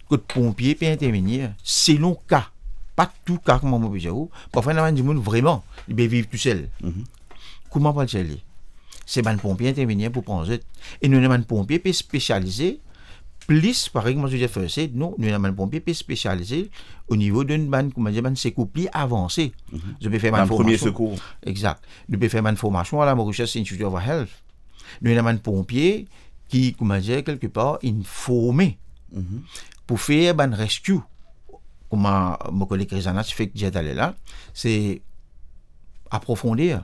que pompier peut intervenir selon cas. Pas tout cas comme on peut dire. Parfois, il y a des gens vraiment, ils peuvent vivre tout seul. Comment on va le faire? C'est un pompier intervenir pour prendre. Et nous avons un pompier qui est spécialisé. Plus, par exemple, je disais, c'est nous avons un pompier qui est spécialisé au niveau d'une bande, comment dire, secours plus avancé. Je peux faire un premier secours. Exact. Je peux faire une formation à la Mauritius Institute of Health. Nous avons un pompier qui, comment dire, quelque part, informé pour faire un rescue. Comme mon collègue Rizana fait que j'ai allé là, c'est approfondir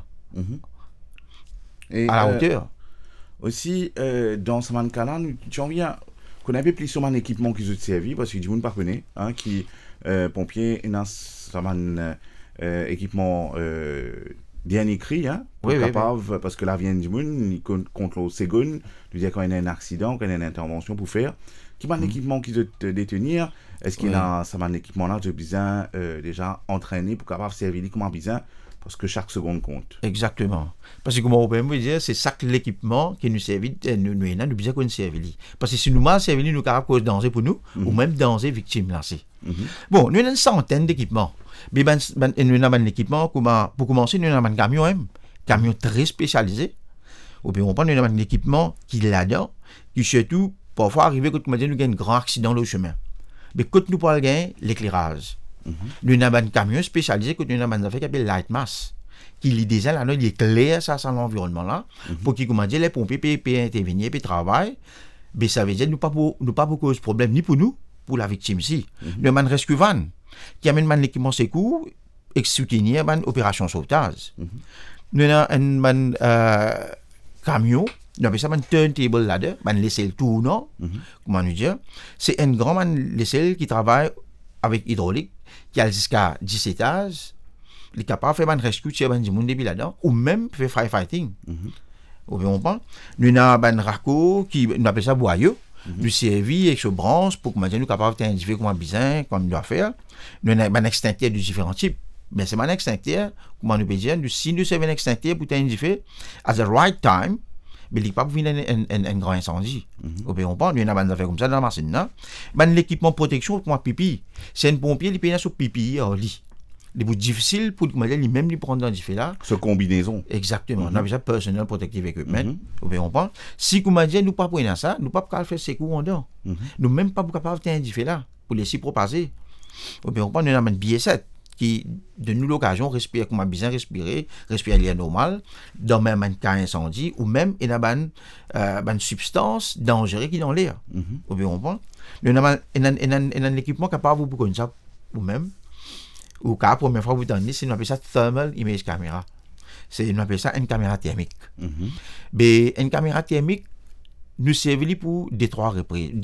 et, à la hauteur. Aussi, dans ce cas-là, tu en viens qu'on avait plus sur un équipement qui se servi, parce que du monde pas connaît, qui pompier, dans un équipement bien écrit, pour capable, parce que là vient du monde, il contrôle secondes, lui dire quand il y a un accident, quand il y a une intervention pour faire, qui va un équipement qui doit te détenir, est-ce qu'il y a un équipement là, tu as besoin déjà entraîné pour capable servir comme un besoin, parce que chaque seconde compte. Exactement. Parce que comme on peut dire, c'est ça que l'équipement qui nous servit, nous besoin qu'on servi. Parce que si nous mal servi, nous capable cause danger pour nous, ou même danger victime lancé. Bon, nous avons une centaine d'équipements. Mais nous avons un équipement, pour commencer, nous avons un camion très spécialisé. Ou bien on prend nous avons un équipement qui est là-dedans, qui surtout, parfois arriver quand nous avons un grand accident au chemin. Mais quand nous parlons de l'éclairage, nous avons un camion spécialisé que nous avons un affaire qui s'appelle Light Mass, qui est déjà là, il éclaire ça dans l'environnement là, pour qu'ils comment dire les pompiers peuvent intervenir, peuvent travailler. Mais ça veut dire nous pas pour cause problème ni pour nous, pour la victime ici. Nous avons un rescue van qui amène un équipement secours et soutenir une opération sauvetage. Nous avons un camion. Nous avons un turntable là-dedans, un laisselle tournant, comment nous dire. C'est un grand laisselle qui travaille avec hydraulique, qui a jusqu'à 10 étages, il est capable de faire un rescue sur un monde là-dedans, ou même faire firefighting. Vous comprenez? Nous avons un raccord qui, nous appelle ça boyau, nous servi avec ce branche pour que nous soyons capables d'identifier comment besoin, comment nous doit faire. Nous avons un extincteur de différents types. Mais c'est un extincteur, comment nous peut dire, si nous servons un extincteur pour identifier, at the right time, mais il n'est pas pour venir un grand incendie. Vous comprenez? Nous avons des affaires comme ça dans la machine. L'équipement protection, comme un pipi, c'est un pompier qui peut sur pipi en lit. C'est plus difficile pour lui-même lui prendre dans le là. Ce combinaison. Exactement. On a besoin de personnel protective equipment. Vous comprenez? Si nous disons, nous pas prenons ça, nous pas capable faire secours en dedans. Nous même pas capable de faire là pour laisser propager. Vous comprenez? Nous avons un billet 7 qui donne nous l'occasion de respirer comme bien respirer l'air normal dans même un cas incendie ou même il y a une substance dangereuse qui est dans l'air. Vous comprenez? Nous avons un équipement capable pour connaître ça ou même ou cas première fois vous donnez c'est on appelle ça thermal image camera. On appelle ça une caméra thermique. Mais une caméra thermique nous servit pour des trois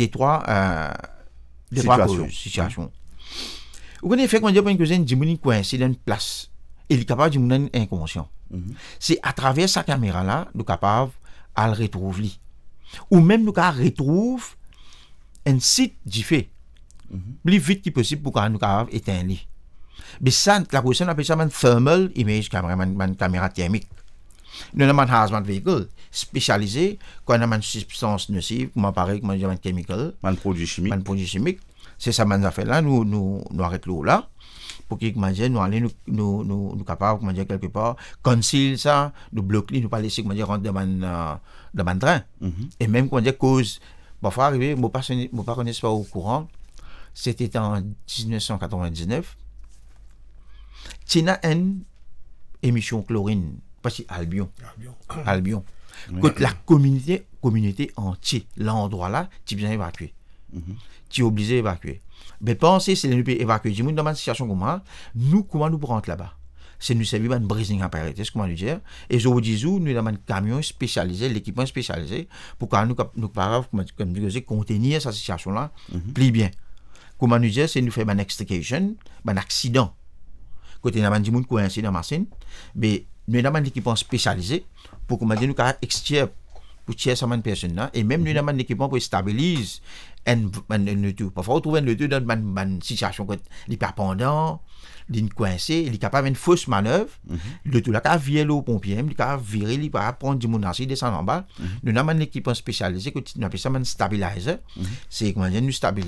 situations. Vous connaissez fait qu'on dit pour une cuisine, du coincé dans une place. Il est capable de nous inconscient. C'est à travers sa caméra là, nous capable à le retrouver. Ou même nous retrouve un site du fait. Plus vite que possible pour qu'on nous capable éteindre. Mais ça, la question on appelle ça une thermal image camera, une caméra thermique. Nous avons un hazmat véhicule spécialisé quand on a une substance nocive, comme apparaît comme un chemical, un produit chimique. C'est ça qu'on a fait là, nous arrêtons là, pour que nous allons nous capables, comment dire, quelque part, conceal ça, nous bloquer, nous pas laisser, comment dire, rentrer dans le train. Et même, comment dire, cause, parfois arriver, je ne pas connais pas au courant, c'était en 1999, il y a une émission chlorine, parce que Albion. Quand la communauté entière, l'endroit là, tu viens évacuer. Tu es obligé d'évacuer. Mais pensez, c'est nous évacuer. Du monde dans une situation comme ça, comment nous rentrons là-bas? C'est nous servir un breathing apparatus, comment nous dire. Et je vous dis, nous avons un camion spécialisé, l'équipement spécialisé, pour que nous comme dire, contenir cette situation-là plus bien. Comment nous dire, c'est nous faire un extrication, un accident. Quand nous avons du monde coincé dans la machine, mais nous avons un équipement spécialisé pour comment dire, nous extraire pour tirer ça une personne là et même nous avons un équipement pour stabiliser un tout. Parfois on trouve un tout dans une situation où il est pas pendant, il est coincé, il est capable d'une fausse manœuvre, le tout là quand virer l'eau pompier, il capable virer, il va prendre du monde assis descendre en bas. Nous avons un équipement spécialisé que nous appelle ça un stabilizer. C'est comment dire nous stabiliser